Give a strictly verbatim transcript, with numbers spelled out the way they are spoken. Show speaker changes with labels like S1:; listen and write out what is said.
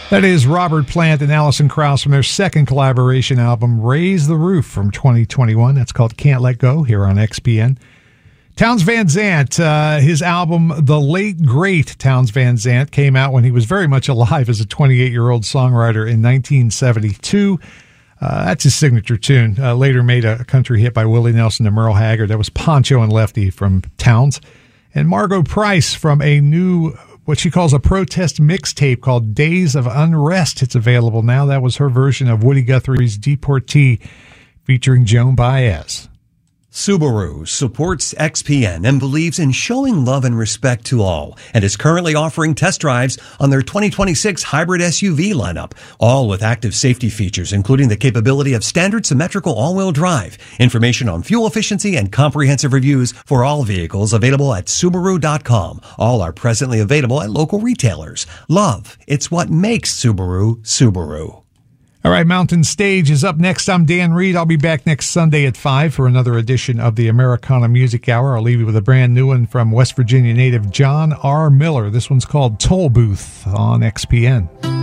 S1: That is Robert Plant and Alison Krauss from their second collaboration album, Raise the Roof, from twenty twenty-one. That's called Can't Let Go, here on X P N. Townes Van Zandt, uh, his album The Late Great Townes Van Zandt came out when he was very much alive as a twenty-eight-year-old songwriter in nineteen seventy-two. Uh, that's his signature tune. Uh, later made a country hit by Willie Nelson and Merle Haggard. That was Poncho and Lefty from Townes. And Margo Price from a new, what she calls a protest mixtape called Days of Unrest. It's available now. That was her version of Woody Guthrie's Deportee featuring Joan Baez.
S2: Subaru supports X P N and believes in showing love and respect to all, and is currently offering test drives on their twenty twenty-six hybrid S U V lineup, all with active safety features, including the capability of standard symmetrical all-wheel drive. Information on fuel efficiency and comprehensive reviews for all vehicles available at Subaru dot com. All are presently available at local retailers. Love, it's what makes Subaru, Subaru.
S1: All right, Mountain Stage is up next. I'm Dan Reed. I'll be back next Sunday at five for another edition of the Americana Music Hour. I'll leave you with a brand new one from West Virginia native John R. Miller. This one's called Toll Booth on X P N.